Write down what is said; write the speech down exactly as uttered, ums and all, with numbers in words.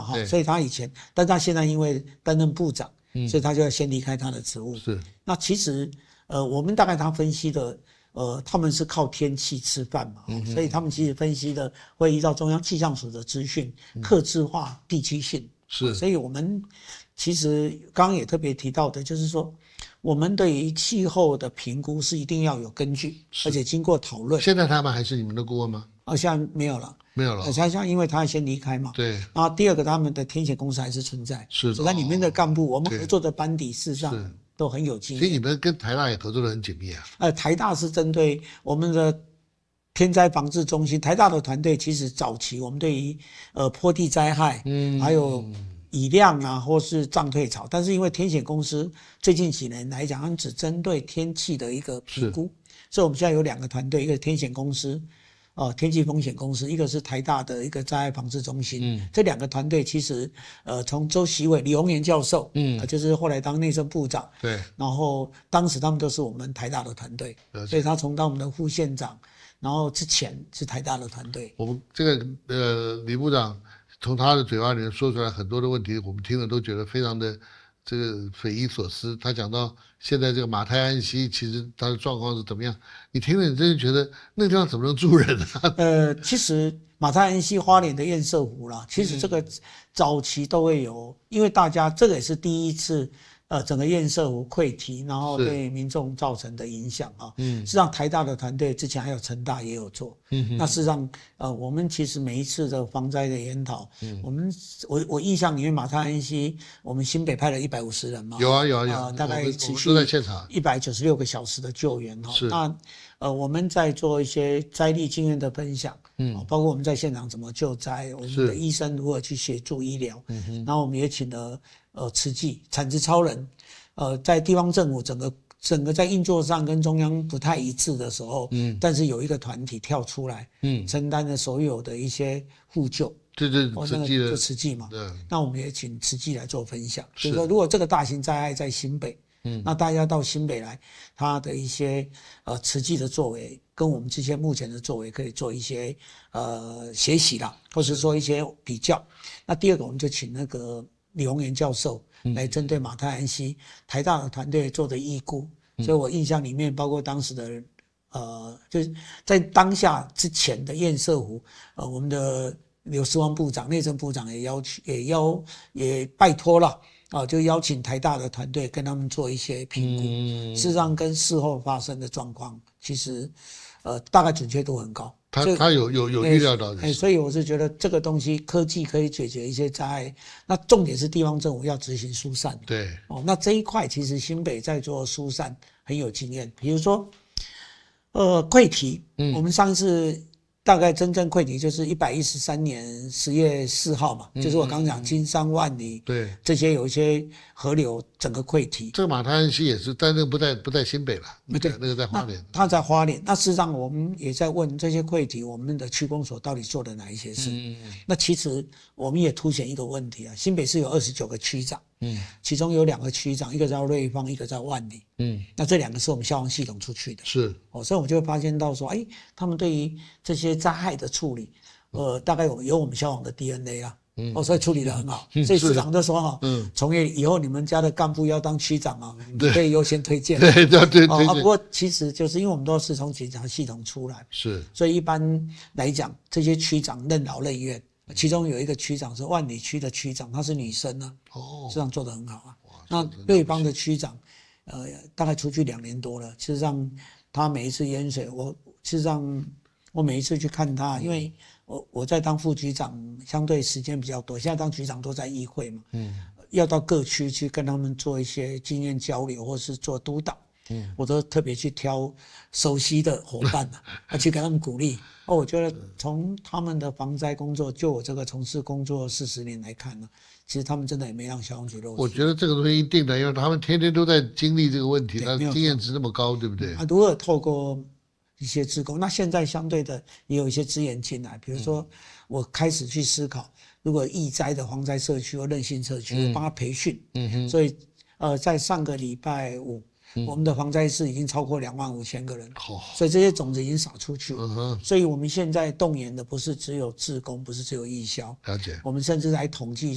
哈，所以他以前，但他现在因为担任部长， 嗯、 所以他就要先离开他的职务。 是， 那其实呃，我们大概他分析的。呃，他们是靠天气吃饭嘛，嗯、所以他们其实分析的会依照中央气象署的资讯，客制化地区性。 是， 所以我们其实刚刚也特别提到的，就是说，我们对于气候的评估是一定要有根据，而且经过讨论。 现在他们还是你们的顾问吗？ 啊，现在没有了， 没有了。 呃，现在因为他先离开嘛。 对。 然后第二个，他们的天险公司还是存在， 是的。 在里面的干部，我们合作的班底事实上都很有经验。 所以你们跟台大也合作得很紧密啊。 呃，台大是针对我们的天灾防治中心，台大的团队其实早期我们对于呃坡地灾害，嗯，还有雨量啊，或是涨退潮，但是因为天险公司最近几年来讲，他们只针对天气的一个评估，所以我们现在有两个团队，一个天险公司。哦，天气风险公司，一个是台大的一个灾害防治中心，嗯，这两个团队其实，呃，从周习伟、李鸿源教授，嗯、呃，就是后来当内政部长， 对， 然后当时他们都是我们台大的团队，所以他从当我们的副县长，然后之前是台大的团队。 我们这个呃李部长从他的嘴巴里面说出来很多的问题，我们听了都觉得非常的这个匪夷所思。他讲到现在这个马太安溪，其实他的状况是怎么样？你听了你真的觉得那个地方怎么能住人啊？ 呃，其实马太安溪花莲的堰塞湖啦，其实这个早期都会有，因为大家这个也是第一次。呃，整个堰塞湖溃堤，然后对民众造成的影响啊，嗯，事实上台大的团队之前还有成大也有做，嗯，那事实上，呃，我们其实每一次的防灾的研讨，嗯，我们我我印象里面马太安溪，我们新北派了一百五十人嘛， 有啊有啊有啊， 呃、大概持续一百九十六个小时的救援哈，那呃我们在做一些灾地经验的分享，嗯，包括我们在现场怎么救灾，我们的医生如何去协助医疗，嗯哼，然后我们也请了。呃，慈济产值超人，呃，在地方政府整个整个在运作上跟中央不太一致的时候，嗯，但是有一个团体跳出来，嗯，承担了所有的一些互救， 对对， 慈济的就慈济嘛，对，那我们也请慈济来做分享，就是说，如果这个大型灾害在新北，嗯，那大家到新北来，他的一些呃慈济的作为，跟我们这些目前的作为可以做一些呃学习啦，或是说一些比较。那第二个，我们就请那个。李鸿源教授来针对马太安溪台大的团队做的预估，所以我印象里面包括当时的呃，就是在当下之前的堰塞湖，呃，我们的刘世光部长、内政部长也邀请，也邀也拜托了啊、呃，就邀请台大的团队跟他们做一些评估，嗯、事实上跟事后发生的状况，其实呃大概准确度很高。 他他有有有预料到的、 欸欸，所以我是觉得这个东西科技可以解决一些灾害，那重点是地方政府要执行疏散。 对， 哦，那这一块其实新北在做疏散很有经验，比如说，呃，溃堤，嗯，我们上一次大概真正溃堤就是一百一十三年十月四号嘛，嗯、就是我刚讲金山万里， 对， 这些有一些河流整个溃堤。 这个马太安溪也是，但那个不在不在新北了， 对， 那个在花莲。 他在花莲，那事实上我们也在问这些溃堤，我们的区公所到底做了哪一些事？嗯嗯那其实我们也凸显一个问题啊，新北市有二十九个区长，嗯，其中有两个区长，一个叫瑞芳，一个叫万里，嗯，那这两个是我们消防系统出去的， 是， 哦，所以我就会发现到说，哎，他们对于这些灾害的处理，呃，大概有有我们消防的 D N A 啦。嗯、哦，所以处理得很好，嗯、所以市长就说哈，嗯，从业以后你们家的干部要当区长啊，你可以优先推荐， 对对对对。 哦、啊，不过其实就是因为我们都是从警察系统出来， 是， 所以一般来讲，这些区长任劳任怨。其中有一个区长是万里区的区长，她是女生啊，哦，市长做得很好啊。那瑞邦的区长，呃，大概出去两年多了，事实上他每一次淹水，我事实上我每一次去看他，因为。我我在当副局长，相对时间比较多。现在当局长都在议会嘛，嗯，要到各区去跟他们做一些经验交流，或是做督导，嗯，我都特别去挑熟悉的伙伴啊，啊去跟他们鼓励。哦，我觉得从他们的防灾工作，就我这个从事工作四十年来看呢，其实他们真的也没让消防局漏水。 我觉得这个东西一定的，因为他们天天都在经历这个问题，他经验值那么高，对不对？ 啊，如何透过一些志工，那现在相对的也有一些资源进来，比如说我开始去思考，如果易灾的防灾社区或韧性社区，我帮他培训，嗯哼，所以呃，在上个礼拜五，嗯、我们的防灾室已经超过两万五千个人，哦、所以这些种子已经撒出去了，嗯哼，所以我们现在动员的不是只有志工，不是只有义消， 了解， 我们甚至来统计。